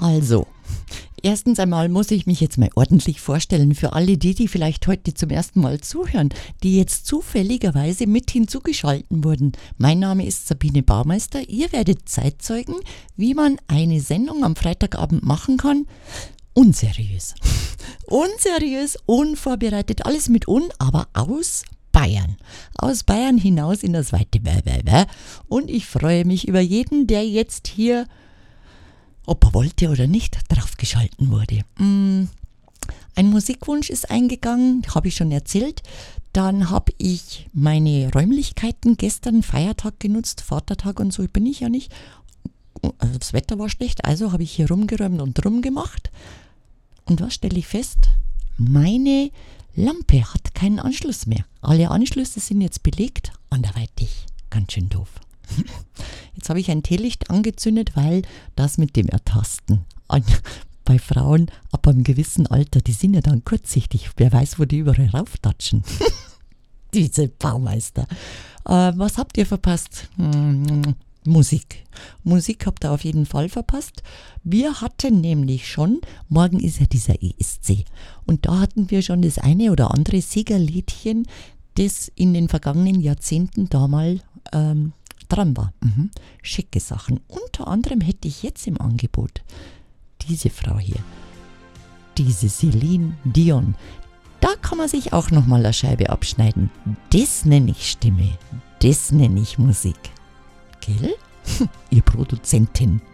Also, erstens einmal muss ich mich jetzt mal ordentlich vorstellen für alle die vielleicht heute zum ersten Mal zuhören, die jetzt zufälligerweise mit hinzugeschalten wurden. Mein Name ist Sabine Baumeister. Ihr werdet Zeitzeugen, wie man eine Sendung am Freitagabend machen kann. Unseriös. Unseriös, unvorbereitet, alles mit aber aus Bayern. Aus Bayern hinaus in das weite Bäh. Und ich freue mich über jeden, der jetzt hier, ob er wollte oder nicht, draufgeschalten wurde. Ein Musikwunsch ist eingegangen, habe ich schon erzählt. Dann habe ich meine Räumlichkeiten gestern, Feiertag genutzt, Vatertag und so bin ich ja nicht. Also das Wetter war schlecht, also habe ich hier rumgeräumt und rumgemacht. Und was stelle ich fest? Meine Lampe hat keinen Anschluss mehr. Alle Anschlüsse sind jetzt belegt, anderweitig. Ganz schön doof. Jetzt habe ich ein Teelicht angezündet, weil das mit dem Ertasten bei Frauen ab einem gewissen Alter, die sind ja dann kurzsichtig. Wer weiß, wo die überall rauftatschen. Diese Baumeister. Was habt ihr verpasst? Musik. Musik habt ihr auf jeden Fall verpasst. Wir hatten nämlich schon, morgen ist ja dieser ESC. Und da hatten wir schon das eine oder andere Siegerliedchen, das in den vergangenen Jahrzehnten da mal dran war. Schicke Sachen. Unter anderem hätte ich jetzt im Angebot diese Frau hier. Diese Celine Dion. Da kann man sich auch nochmal eine Scheibe abschneiden. Das nenne ich Stimme. Das nenne ich Musik. Gell? Ihr Produzentin.